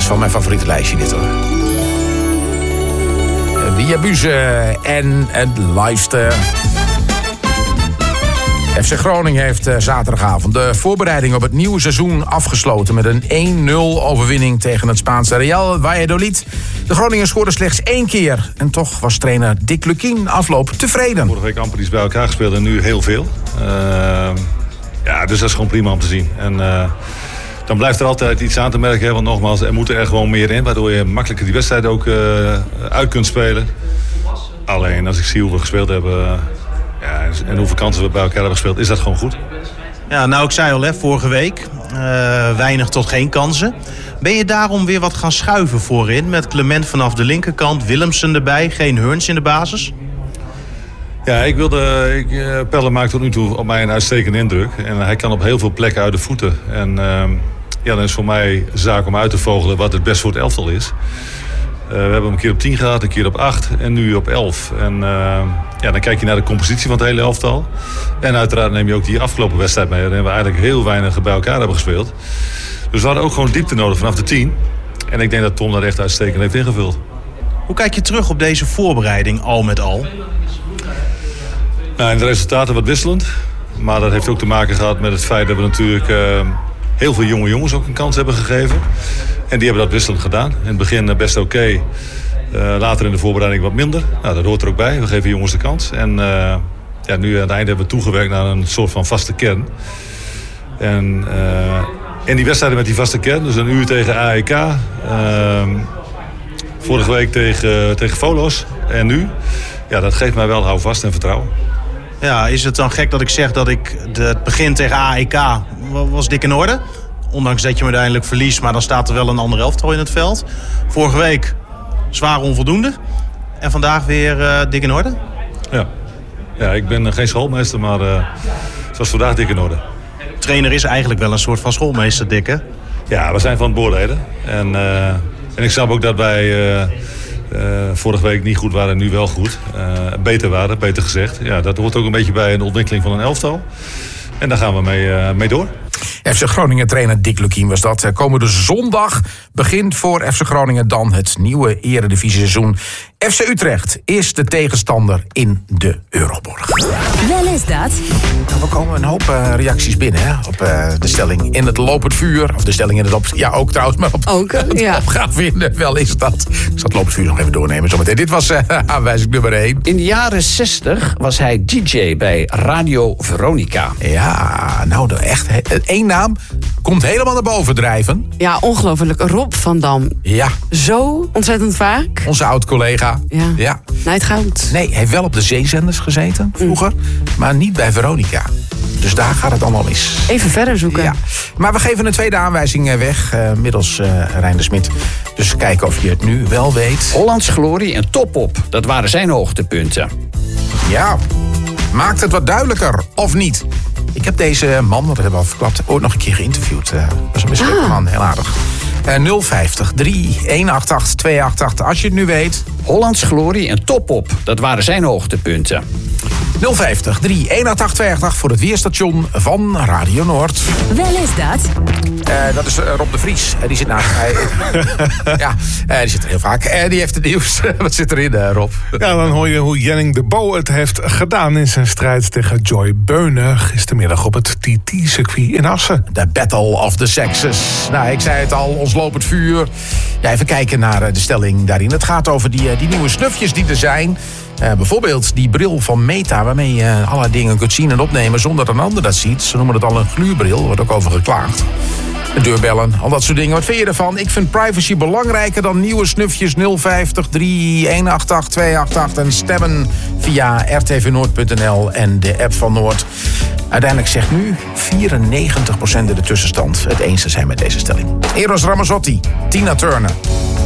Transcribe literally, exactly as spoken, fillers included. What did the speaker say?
wel mijn favoriete lijstje dit hoor. Diabuze en het lijsten. F C Groningen heeft uh, zaterdagavond de voorbereiding op het nieuwe seizoen afgesloten met een één nul overwinning tegen het Spaanse Real Valladolid. De Groningen scoorden slechts één keer en toch was trainer Dick Lukkien afloop tevreden. Vorige week amper iets bij elkaar gespeeld en nu heel veel. Uh, ja, dus dat is gewoon prima om te zien. En uh, dan blijft er altijd iets aan te merken, hè, want nogmaals, er moeten er gewoon meer in, waardoor je makkelijker die wedstrijd ook uh, uit kunt spelen. Alleen als ik zie hoe we gespeeld hebben. Uh, Ja, en hoeveel kansen we bij elkaar hebben gespeeld, is dat gewoon goed. Ja, nou, ik zei al, hè, vorige week. Uh, weinig tot geen kansen. Ben je daarom weer wat gaan schuiven voorin? Met Clement vanaf de linkerkant, Willemsen erbij, geen Heurns in de basis? Ja, ik wilde... Ik, uh, Pelle maakt tot nu toe op mij een uitstekende indruk. En hij kan op heel veel plekken uit de voeten. En uh, ja, dan is voor mij de zaak om uit te vogelen wat het best voor het elftal is. Uh, we hebben hem een keer op tien gehad, een keer op acht en nu op elf. En uh, ja, dan kijk je naar de compositie van het hele elftal. En uiteraard neem je ook die afgelopen wedstrijd mee. Waarin we eigenlijk heel weinig bij elkaar hebben gespeeld. Dus we hadden ook gewoon diepte nodig vanaf de tien. En ik denk dat Tom dat echt uitstekend heeft ingevuld. Hoe kijk je terug op deze voorbereiding al met al? Nou, en de resultaten wat wisselend. Maar dat heeft ook te maken gehad met het feit dat we natuurlijk uh, heel veel jonge jongens ook een kans hebben gegeven. En die hebben dat wisselend gedaan. In het begin best oké. Okay. Uh, later in de voorbereiding wat minder. Nou, dat hoort er ook bij. We geven jongens de kans. En uh, ja, nu aan het einde hebben we toegewerkt naar een soort van vaste kern. En uh, in die wedstrijden met die vaste kern, dus een uur tegen A E K. Uh, vorige week tegen, tegen Volos. En nu. Ja, dat geeft mij wel houvast en vertrouwen. Ja, is het dan gek dat ik zeg dat ik de, het begin tegen A E K was dik in orde? Ondanks dat je me uiteindelijk verliest, maar dan staat er wel een ander elftal in het veld. Vorige week zwaar onvoldoende. En vandaag weer uh, dik in orde? Ja. Ja, ik ben geen schoolmeester, maar uh, het was vandaag dik in orde. Trainer is eigenlijk wel een soort van schoolmeester, Dick, hè? Ja, we zijn van het beoordelen. En, uh, en ik snap ook dat wij uh, uh, vorige week niet goed waren en nu wel goed. Uh, beter waren, beter gezegd. Ja, dat hoort ook een beetje bij de ontwikkeling van een elftal. En daar gaan we mee, uh, mee door. F C Groningen trainer Dick Lukkien was dat. Komende zondag begint voor F C Groningen dan het nieuwe eredivisie-seizoen. F C Utrecht is de tegenstander in de Euroborg. Wel is dat. Nou, we komen een hoop uh, reacties binnen hè, op uh, de stelling in het lopend vuur. Of de stelling in het op... Ja, ook trouwens, maar op ook, het ja. opgave in de Wel is dat. Ik zal het lopend vuur nog even doornemen zometeen. Dit was uh, aanwijzing nummer één. In de jaren zestig was hij D J bij Radio Veronica. Ja, nou de echt... één naam komt helemaal naar boven drijven. Ja, ongelooflijk. Rob van Dam. Ja. Zo ontzettend vaak. Onze oud-collega. Ja. ja. Nijdgoud. Nee, hij heeft wel op de zeezenders gezeten vroeger. Mm. Maar niet bij Veronica. Dus daar gaat het allemaal mis. Even verder zoeken. Ja. Maar we geven een tweede aanwijzing weg. Uh, middels uh, Rijn de Smit. Dus kijken of je het nu wel weet. Hollands glorie en Top-op. Dat waren zijn hoogtepunten. Ja. Maakt het wat duidelijker, of niet? Ik heb deze man, dat hebben we al verklapt, ooit nog een keer geïnterviewd. Uh, dat is een beschikte ah. man, heel aardig. Uh, nul vijftig drie honderdachtenachtig tweehonderdachtenachtig. Als je het nu weet. Hollands glorie en Top-op. Dat waren zijn hoogtepunten. nul vijftig drie honderdachtenachtig tweehonderdachtig voor het weerstation van Radio Noord. Wel is dat. Uh, dat is uh, Rob de Vries. Uh, die zit naast mij. ja, uh, die zit er heel vaak. Uh, die heeft het nieuws. Wat zit erin, uh, Rob? Ja, dan hoor je hoe Jenning de Bo het heeft gedaan in zijn strijd tegen Joy Beunen gistermiddag op het T T-circuit in Assen. The Battle of the Sexes. Nou, ik zei het al, ons lopend vuur. Ja, even kijken naar uh, de stelling daarin. Het gaat over die, uh, die nieuwe snufjes die er zijn. Uh, bijvoorbeeld die bril van Meta, waarmee je uh, allerlei dingen kunt zien en opnemen zonder dat een ander dat ziet. Ze noemen het al een gluurbril, er wordt ook over geklaagd. Deurbellen, al dat soort dingen. Wat vind je ervan? Ik vind privacy belangrijker dan nieuwe snufjes. Nul vijftig drie honderdachtenachtig tweehonderdachtenachtig en stemmen via r t v noord punt n l en de app van Noord. Uiteindelijk zegt nu vierennegentig procent in de tussenstand het eens te zijn met deze stelling. Eros Ramazzotti, Tina Turner.